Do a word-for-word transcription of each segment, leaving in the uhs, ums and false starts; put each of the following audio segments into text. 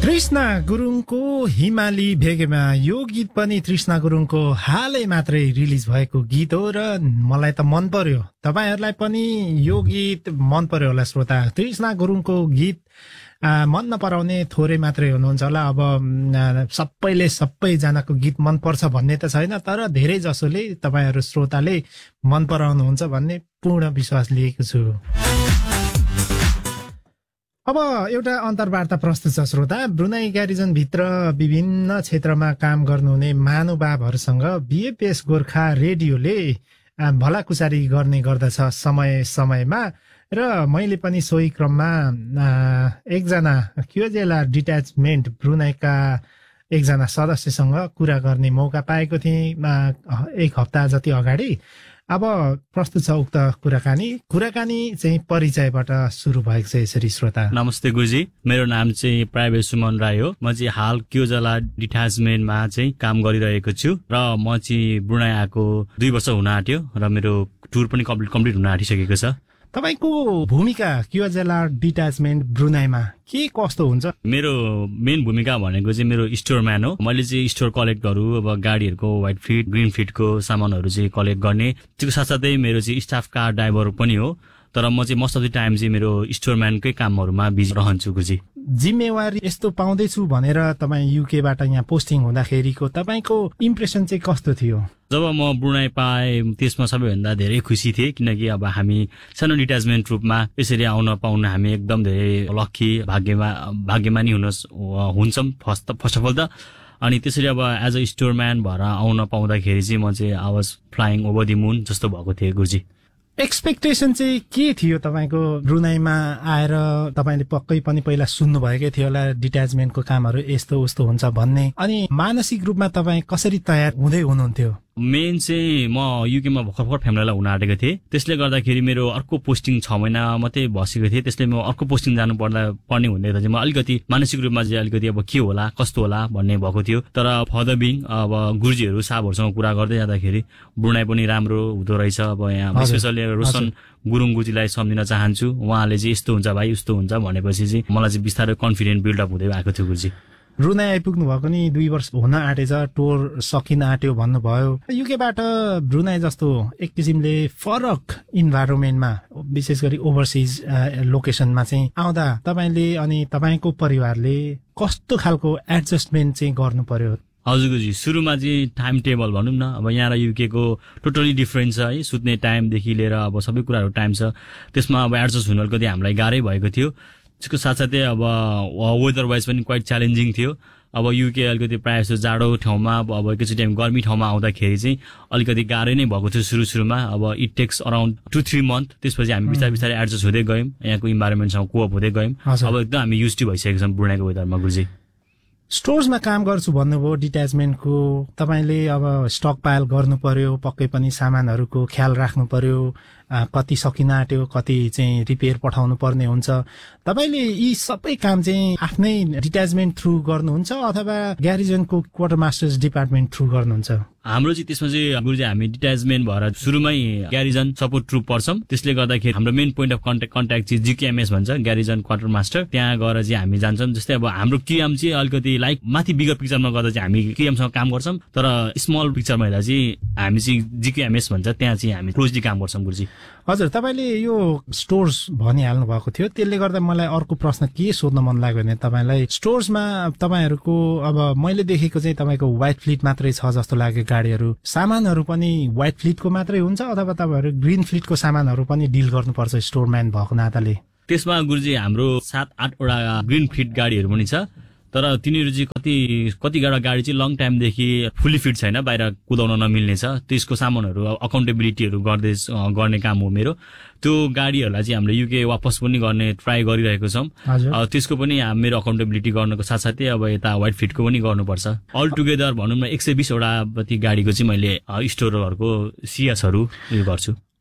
तृष्णा गुरुङको हिमाली भेगेमा यो गीत पनि तृष्णा गुरुङको हालै मात्रै रिलिज भएको गीत हो र मलाई त मन पर्यो। तपाईहरुलाई पनि यो गीत मन पर्यो होला श्रोता। तृष्णा गुरुङको गीत मन नपराउने थोरै मात्रै हुनुहुन्छ होला। अब सबैले सबैजनाको गीत मन पर्छ भन्ने त छैन, तर धेरै जसोले तपाईहरु श्रोताले मन पराउनुहुन्छ भन्ने पूर्ण विश्वास लिएको छु। अब एउटा अन्तर्वार्ता प्रस्तुत छ श्रोता। ब्रुनाई ग्यारिजन भित्र विभिन्न क्षेत्रमा काम गर्नुहुने महानुभावहरुसँग बीएफएस गोर्खा रेडियोले भलाकुसारी गर्ने गर्दछ समय समयमा, र मैले पनि सोही क्रममा एकजना क्युजेला डिट्याचमेन्ट ब्रुनाईका एकजना सदस्यसँग कुरा गर्ने मौका पाएको थिएँ एक हप्ता जति अगाडि। अब प्रस्तुत छ उक्त कुराकानी। कुराकानी चाहिँ परिचयबाट सुरु भएको छ यसरी श्रोता। नमस्ते गुरुजी, मेरो नाम चाहिँ प्राइभेट सुमन राई हो। म चाहिँ हाल क्युजला डिट्याचमेन्टमा चाहिँ काम गरिरहेको छु र म चाहिँ ब्रुनाई आएको दुई वर्ष हुन आँट्यो र मेरो टुर पनि कम्प्लिट कम्प्लिट हुन आँटिसकेको छ। तपाईको भूमिका क्युजेला डिट्याचमेन्ट ब्रुनाईमा के कस्तो हुन्छ? मेरो मेन भूमिका भनेको चाहिँ मेरो स्टोरम्यान हो। मैले चाहिँ स्टोर कलेक्टहरू, अब गाडीहरूको व्हाइट फिट ग्रीन फिटको सामानहरू चाहिँ कलेक्ट गर्ने, त्यसको साथसाथै मेरो चाहिँ स्टाफ कार ड्राइभर पनि हो। तर म चाहिँ मोस्ट अफ द टाइम चाहिँ मेरो स्टोरम्यानकै कामहरूमा बिजी रहन्छु गुरुजी। जिम्मेवारी यस्तो पाउँदैछु भनेर तपाईँ युकेबाट यहाँ पोस्टिङ हुँदाखेरिको तपाईँको इम्प्रेसन चाहिँ कस्तो थियो? जब म ब्रुनाई पाएँ त्यसमा सबैभन्दा धेरै खुसी थिएँ, किनकि अब हामी सानो डिट्याचमेन्ट रूपमा यसरी आउन पाउन हामी एकदम धेरै लक्की भाग्यमा भाग्यमानी हुन हुन्छौँ फर्स्ट फर्स्ट अफ अल त। अनि त्यसरी अब एज अ स्टोरम्यान भएर आउन पाउँदाखेरि चाहिँ म चाहिँ I was flying over the moon जस्तो भएको थिएँ गुरुजी। एक्सपेक्टेसन चाहिँ के थियो तपाईँको? ब्रुनाईमा आएर तपाईँले पक्कै पनि पहिला सुन्नुभएकै थियो होला डिट्याचमेन्टको कामहरू यस्तो उस्तो हुन्छ भन्ने, अनि मानसिक रूपमा तपाईँ कसरी तयार हुँदै हुनुहुन्थ्यो? मेन चाहिँ म युकेमा भर्खर भर्खर फ्यामिलीलाई हुन आँटेको थिएँ। त्यसले गर्दाखेरि मेरो अर्को पोस्टिङ छ महिना मात्रै बसेको थिएँ। त्यसले म अर्को पोस्टिङ जानु पर्दा पर्ने हुँदै चाहिँ म अलिकति मानसिक रूपमा चाहिँ अलिकति अब के होला कस्तो होला भन्ने भएको थियो। तर फर्दर बिङ अब गुरुजीहरू साहबहरूसँग कुरा गर्दै जाँदाखेरि ब्रुनाई पनि राम्रो हुँदो रहेछ। अब यहाँ स्पेसली रोशन गुरुङ गुरुजीलाई सम्झिन चाहन्छु। उहाँले चाहिँ यस्तो हुन्छ भाइ उस्तो हुन्छ भनेपछि चाहिँ मलाई चाहिँ बिस्तारै कन्फिडेन्ट बिल्डअप हुँदै आएको थियो गुरुजी। ब्रुनाई आइपुग्नु भएको नि दुई वर्ष हुन आँटेछ, टुर सकिन आँट्यो भन्नुभयो। युकेबाट ब्रुनाई जस्तो एक किसिमले फरक इन्भाइरोमेन्टमा, विशेष गरी ओभरसिज लोकेसनमा चाहिँ आउँदा तपाईँले अनि तपाईँको परिवारले कस्तो खालको एडजस्टमेन्ट चाहिँ गर्नु पर्यो? हजुर गुरुजी, सुरुमा चाहिँ टाइम टेबल भनौँ न, अब यहाँ र युकेको टोटली डिफ्रेन्ट छ है। सुत्ने टाइमदेखि लिएर अब सबै कुराहरू टाइम छ, त्यसमा अब एडजस्ट हुनु अलिकति हामीलाई गाह्रै भएको थियो। त्यसको साथसाथै अब वेदर वाइज पनि क्वाइट च्यालेन्जिङ थियो। अब युके अलिकति प्रायः जस्तो जाडो ठाउँमा अब एकैचोटि टाइम गर्मी ठाउँमा आउँदाखेरि चाहिँ अलिकति गाह्रै नै भएको थियो सुरु सुरुमा। अब it takes around two three month. त्यसपछि हामी बिस्तारै बिस्तारै एडजस्ट हुँदै गयौँ, यहाँको इन्भाइरोमेन्टसँग कोअप हुँदै गयौँ। अब एकदम हामी युज टु भइसकेको छौँ ब्रुनाईको वेदरमा गुरुजी। स्टोर्समा काम गर्छु भन्नुभयो डिट्याचमेन्टको, तपाईँले अब स्टक पाइल गर्नु पर्यो, पक्कै पनि सामानहरूको ख्याल राख्नु पर्यो, कति सकिन आँट्यो कति चाहिँ रिपेयर पठाउनु पर्ने हुन्छ। तपाईँले यी सबै काम चाहिँ आफ्नै डिट्याचमेन्ट थ्रु गर्नुहुन्छ अथवा ग्यारिजनको क्वार्टर मास्टर्स डिपार्टमेन्ट थ्रु गर्नुहुन्छ? हाम्रो चाहिँ त्यसमा चाहिँ गुरुजी हामी डिट्याचमेन्ट भएर सुरुमै ग्यारिजन सपोर्ट ट्रुप पर्छौँ। त्यसले गर्दाखेरि हाम्रो main point of contact contact चाहिँ जिकेएमएस भन्छ, ग्यारिजन क्वार्टर मास्टर। त्यहाँ गएर चाहिँ हामी जान्छौँ। जस्तै अब हाम्रो किएम चाहिँ अलिकति लाइक माथि बिगर पिक्चरमा गर्दा चाहिँ हामी किएमसँग काम गर्छौँ, तर स्मल पिक्चरमा हेर्दा चाहिँ हामी चाहिँ जिकेएमएस भन्छ, त्यहाँ चाहिँ हामी क्लोजली काम गर्छौँ गुरुजी। हजुर, तपाईँले यो स्टोर्स भनिहाल्नु भएको थियो, त्यसले गर्दा मलाई अर्को प्रश्न के सोध्न मन लाग्यो भने तपाईँलाई स्टोर्समा तपाईँहरूको अब मैले देखेको चाहिँ तपाईँको व्हाइट फ्लिट मात्रै छ जस्तो लाग्यो गाडीहरू, सामानहरू पनि व्हाइट फ्लिटको मात्रै हुन्छ अथवा तपाईँहरू ग्रीन फ्लिटको सामानहरू पनि डिल गर्नुपर्छ स्टोरम्यान भएको नाताले? त्यसमा गुरुजी हाम्रो सात आठवटा ग्रीन फ्लिट गाडीहरू पनि छ, तर तिनीहरू चाहिँ कति कतिवटा गाडी चाहिँ लङ टाइमदेखि फुल्ली फिट छैन, बाहिर कुदाउन नमिल्ने छ। त्यसको सामानहरू अकाउन्टेबिलिटीहरू गर्दै गर्ने काम हो मेरो। त्यो गाडीहरूलाई चाहिँ हामीले युके वापस पनि गर्ने ट्राई गरिरहेको छौँ। त्यसको पनि मेरो अकाउन्टेबिलिटी गर्नको साथसाथै अब यता व्हाइट फिटको पनि गर्नुपर्छ। अल टुगेदर भनौँ न एक सय बिसवटा जति गाडीको चाहिँ मैले स्टोरहरूको सिएसहरू उयो गर्छु।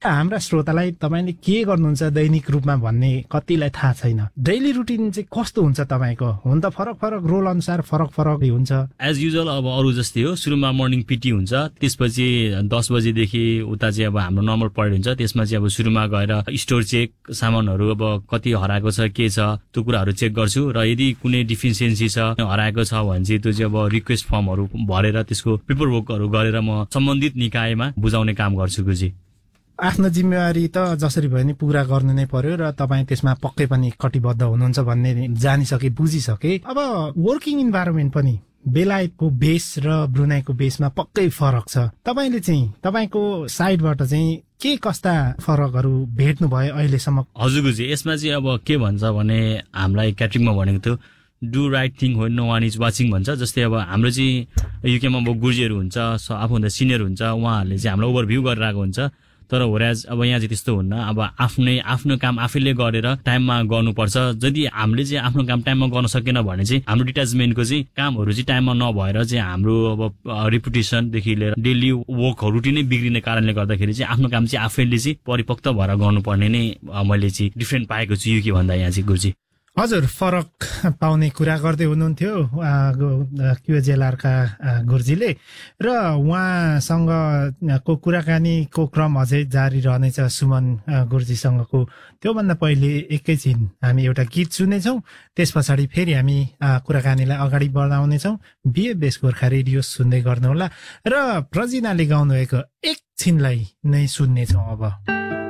हाम्रा श्रोतालाई तपाईँले के गर्नुहुन्छ दैनिक रूपमा भन्ने कतिलाई थाहा छैन। डेली रुटिन चाहिँ कस्तो हुन्छ तपाईँको? हुन त फरक फरक रोल अनुसार फरक फरक हुन्छ। एज युजल अब अरू जस्तै हो, सुरुमा मर्निङ पिटी हुन्छ, त्यसपछि दस बजेदेखि उता चाहिँ अब हाम्रो नर्मल परेड हुन्छ। त्यसमा चाहिँ अब सुरुमा गएर स्टोर चेक, सामानहरू अब कति हराएको छ के छ त्यो कुराहरू चेक गर्छु र यदि कुनै डिफिसियन्सी छ हराएको छ भने चाहिँ त्यो चाहिँ अब रिक्वेस्ट फर्महरू भरेर त्यसको पेपर वर्कहरू गरेर म सम्बन्धित निकायमा बुझाउने काम गर्छु गुरुजी। आफ्नो जिम्मेवारी त जसरी भए नि पूरा गर्नु नै पर्यो र तपाईँ त्यसमा पक्कै पनि कटिबद्ध हुनुहुन्छ भन्ने जानिसके बुझिसके। अब वर्किङ इन्भाइरोमेन्ट पनि बेलायतको बेस र ब्रुनाईको बेसमा पक्कै फरक छ। तपाईँले चाहिँ तपाईँको साइडबाट चाहिँ के कस्ता फरकहरू भेट्नु भयो अहिलेसम्म? हजुर गुरुजी, यसमा चाहिँ अब के भन्छ भने हामीलाई क्याटरिङमा भनेको थियो do right thing when no one is watching भन्छ। जस्तै अब हाम्रो चाहिँ युकेमा अब गुरुजीहरू हुन्छ, आफूभन्दा सिनियर हुन्छ, उहाँहरूले चाहिँ हामीलाई ओभरभ्यू गरेर आएको हुन्छ। तर होराज अब यहाँ चाहिँ त्यस्तो हुन्न। अब आफ्नै आफ्नो काम आफैले गरेर टाइममा गर्नुपर्छ। यदि हामीले चाहिँ आफ्नो काम टाइममा गर्न सकेन भने चाहिँ हाम्रो डिट्याचमेन्टको चाहिँ कामहरू चाहिँ टाइममा नभएर चाहिँ हाम्रो अब रेपुटेसनदेखि लिएर डेली वर्क रुटिन नै बिग्रिने कारणले गर्दाखेरि चाहिँ आफ्नो काम चाहिँ आफैले चाहिँ परिपक्व भएर गर्नुपर्ने नै मैले चाहिँ डिफ्रेन्ट पाएको छु युके भन्दा यहाँ चाहिँ गुरुजी। हजुर, फरक पाउने कुरा गर्दै हुनुहुन्थ्यो क्युएजेएलआरका गुरुजीले र उहाँसँग को कुराकानीको क्रम अझै जारी रहनेछ सुमन गुरुजीसँगको। त्योभन्दा पहिले एकैछिन हामी एउटा गीत सुन्नेछौँ, त्यस पछाडि फेरि हामी कुराकानीलाई अगाडि बढाउनेछौँ। बिए बेस गोर्खा रेडियो सुन्दै गर्नुहोला र प्रजिनाले गाउनुभएको एकछिनलाई नै सुन्नेछौँ अब।